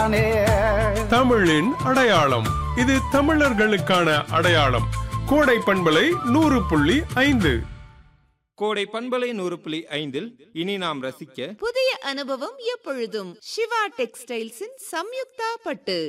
தானே. தமிழின் அடையாளம், இது தமிழர்களுக்கான அடையாளம். கோடை பண்பலை 100.5. கோடை பண்பலை 100.5 இனி நாம் ரசிக்க புதிய அனுபவம் எப்பொழுதும் சிவா டெக்ஸ்டைல்ஸின் சம்யுக்தா பட்டு.